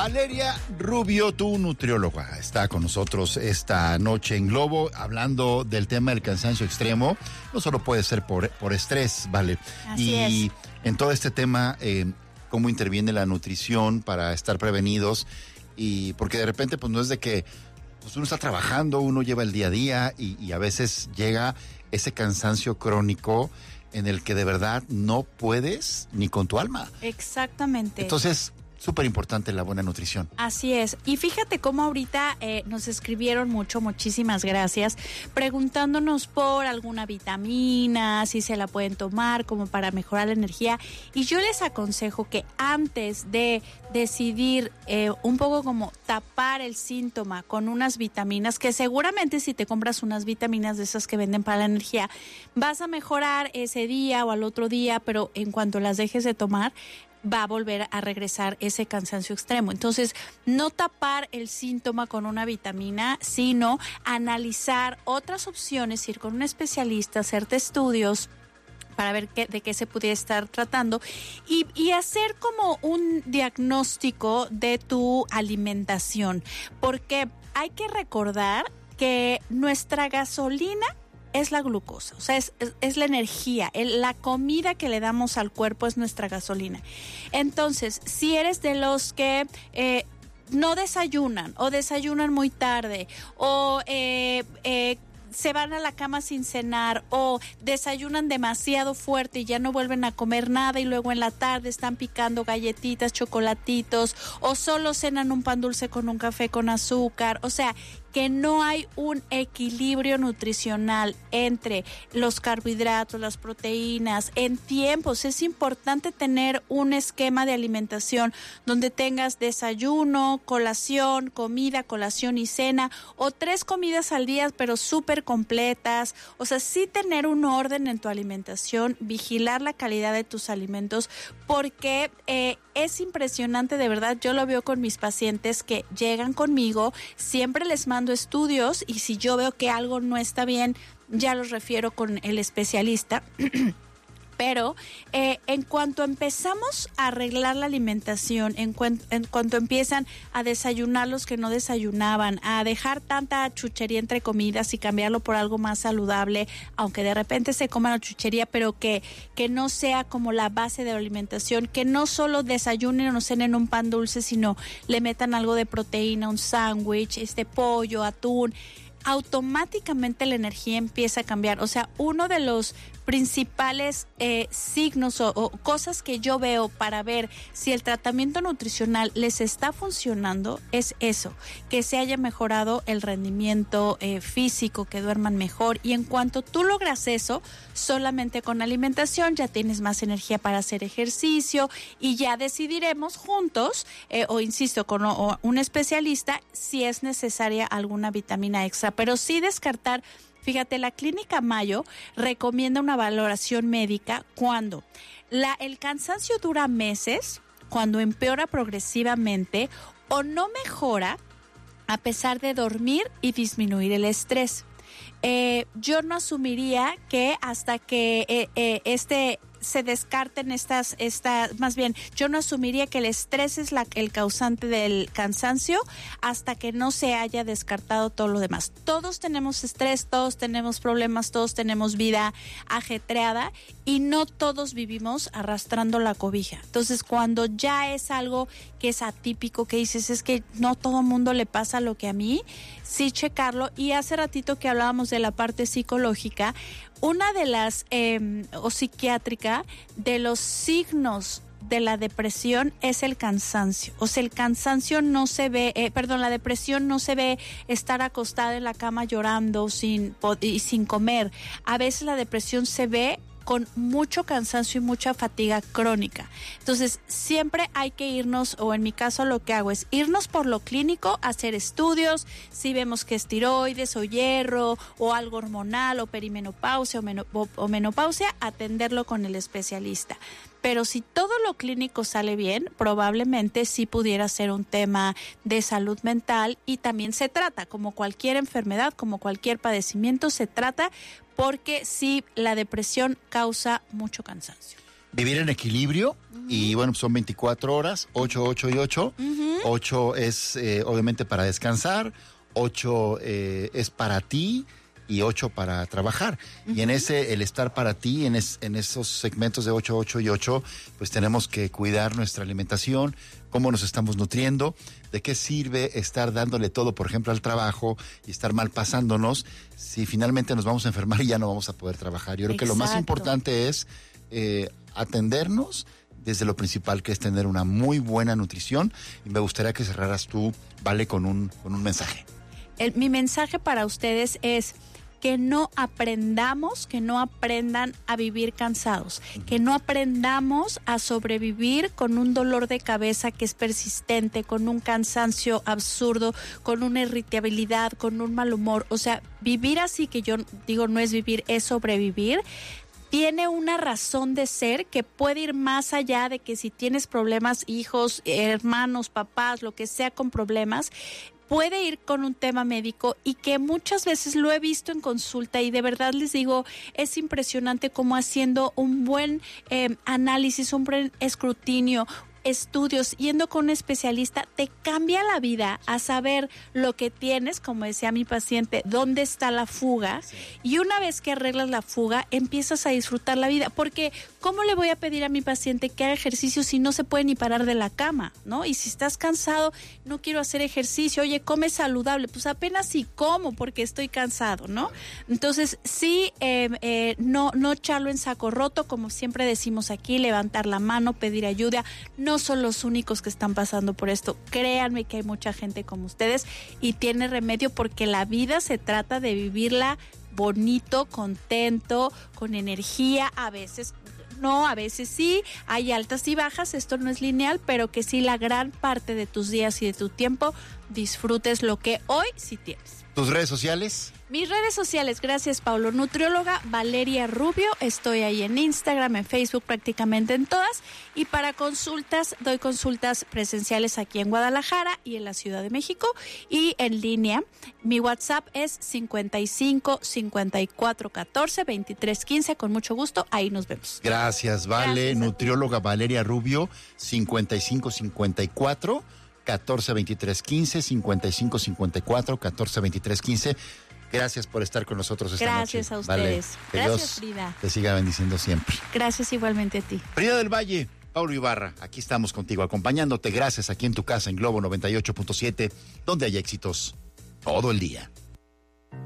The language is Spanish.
Valeria Rubio, tu nutrióloga, está con nosotros esta noche en Globo hablando del tema del cansancio extremo. No solo puede ser por estrés, ¿vale? Así es. En todo este tema, cómo interviene la nutrición para estar prevenidos, y porque de repente pues no es de que pues uno está trabajando, uno lleva el día a día y a veces llega ese cansancio crónico en el que de verdad no puedes ni con tu alma. Exactamente. Entonces, súper importante la buena nutrición. Así es. Y fíjate cómo ahorita nos escribieron muchísimas gracias, preguntándonos por alguna vitamina, si se la pueden tomar como para mejorar la energía. Y yo les aconsejo que antes de decidir un poco como tapar el síntoma con unas vitaminas, que seguramente si te compras unas vitaminas de esas que venden para la energía, vas a mejorar ese día o al otro día, pero en cuanto las dejes de tomar, va a volver a regresar ese cansancio extremo. Entonces, no tapar el síntoma con una vitamina, sino analizar otras opciones, ir con un especialista, hacerte estudios para ver de qué se pudiera estar tratando y hacer como un diagnóstico de tu alimentación. Porque hay que recordar que nuestra gasolina es la glucosa, o sea, es la energía, la comida que le damos al cuerpo es nuestra gasolina. Entonces, si eres de los que no desayunan o desayunan muy tarde o se van a la cama sin cenar o desayunan demasiado fuerte y ya no vuelven a comer nada y luego en la tarde están picando galletitas, chocolatitos o solo cenan un pan dulce con un café con azúcar, o sea, que no hay un equilibrio nutricional entre los carbohidratos, las proteínas, en tiempos. Es importante tener un esquema de alimentación donde tengas desayuno, colación, comida, colación y cena, o 3 comidas al día, pero súper completas. O sea, sí tener un orden en tu alimentación, vigilar la calidad de tus alimentos, porque es impresionante, de verdad. Yo lo veo con mis pacientes que llegan conmigo, siempre les mando estudios y si yo veo que algo no está bien, ya los refiero con el especialista. Pero en cuanto empezamos a arreglar la alimentación, en cuanto empiezan a desayunar los que no desayunaban, a dejar tanta chuchería entre comidas y cambiarlo por algo más saludable, aunque de repente se coman la chuchería, pero que no sea como la base de la alimentación, que no solo desayunen o cenen un pan dulce, sino le metan algo de proteína, un sándwich, pollo, atún, automáticamente la energía empieza a cambiar. O sea, uno de los principales signos o cosas que yo veo para ver si el tratamiento nutricional les está funcionando es eso, que se haya mejorado el rendimiento físico, que duerman mejor, y en cuanto tú logras eso, solamente con alimentación ya tienes más energía para hacer ejercicio y ya decidiremos juntos o insisto con un especialista si es necesaria alguna vitamina extra, pero sí descartar. Fíjate, la Clínica Mayo recomienda una valoración médica cuando el cansancio dura meses, cuando empeora progresivamente o no mejora a pesar de dormir y disminuir el estrés. Yo no asumiría que hasta que se descarten más bien, yo no asumiría que el estrés es el causante del cansancio hasta que no se haya descartado todo lo demás. Todos tenemos estrés, todos tenemos problemas, todos tenemos vida ajetreada y no todos vivimos arrastrando la cobija. Entonces, cuando ya es algo que es atípico, que dices, es que no todo mundo le pasa lo que a mí, sí checarlo. Y hace ratito que hablábamos de la parte psicológica, una de las, o psiquiátrica, de los signos de la depresión es el cansancio. O sea, el cansancio no se ve, la depresión no se ve estar acostada en la cama llorando sin comer. A veces la depresión se ve con mucho cansancio y mucha fatiga crónica. Entonces, siempre hay que irnos, o en mi caso lo que hago es irnos por lo clínico, hacer estudios, si vemos que es tiroides o hierro o algo hormonal o perimenopausia o menopausia, atenderlo con el especialista. Pero si todo lo clínico sale bien, probablemente sí pudiera ser un tema de salud mental, y también se trata, como cualquier enfermedad, como cualquier padecimiento, se trata porque sí, la depresión causa mucho cansancio. Vivir en equilibrio Y bueno, son 24 horas, 8, 8 y 8. 8 es obviamente para descansar, 8 es para ti y 8 para trabajar. Y en ese, el estar para ti, en esos segmentos de 8, 8 y 8, pues tenemos que cuidar nuestra alimentación, cómo nos estamos nutriendo, de qué sirve estar dándole todo, por ejemplo, al trabajo y estar mal pasándonos si finalmente nos vamos a enfermar y ya no vamos a poder trabajar. Yo creo que lo más importante es atendernos desde lo principal, que es tener una muy buena nutrición. Y me gustaría que cerraras tú, Vale, con un mensaje. Mi mensaje para ustedes es que no aprendan a vivir cansados, que no aprendamos a sobrevivir con un dolor de cabeza que es persistente, con un cansancio absurdo, con una irritabilidad, con un mal humor. O sea, vivir así, que yo digo no es vivir, es sobrevivir. Tiene una razón de ser que puede ir más allá de que si tienes problemas, hijos, hermanos, papás, lo que sea con problemas, puede ir con un tema médico, y que muchas veces lo he visto en consulta y de verdad les digo, es impresionante cómo haciendo un buen análisis, un buen escrutinio, estudios, yendo con un especialista, te cambia la vida a saber lo que tienes, como decía mi paciente, dónde está la fuga, y una vez que arreglas la fuga, empiezas a disfrutar la vida, porque ¿cómo le voy a pedir a mi paciente que haga ejercicio si no se puede ni parar de la cama, ¿no? Y si estás cansado, no quiero hacer ejercicio, oye, come saludable, pues apenas sí como porque estoy cansado, ¿no? Entonces, sí, no echarlo en saco roto, como siempre decimos aquí, levantar la mano, pedir ayuda. No son los únicos que están pasando por esto. Créanme que hay mucha gente como ustedes y tiene remedio, porque la vida se trata de vivirla bonito, contento, con energía. A veces no, a veces sí, hay altas y bajas, esto no es lineal, pero que sí la gran parte de tus días y de tu tiempo disfrutes lo que hoy sí tienes. ¿Tus redes sociales? Mis redes sociales, gracias Paulo, nutrióloga Valeria Rubio, estoy ahí en Instagram, en Facebook, prácticamente en todas, y para consultas, doy consultas presenciales aquí en Guadalajara y en la Ciudad de México, y en línea. Mi WhatsApp es 55 54 14 23 15, con mucho gusto, ahí nos vemos. Gracias, Vale. Gracias, nutrióloga Valeria Rubio, 55 54 14 23 15, 55 54 14 23 15. Gracias por estar con nosotros esta noche. Gracias a ustedes. Vale, que gracias, Dios Frida. te siga bendiciendo siempre. Gracias igualmente a ti. Frida del Valle, Paulo Ibarra, aquí estamos contigo, acompañándote. Gracias, aquí en tu casa, en Globo 98.7, donde hay éxitos todo el día.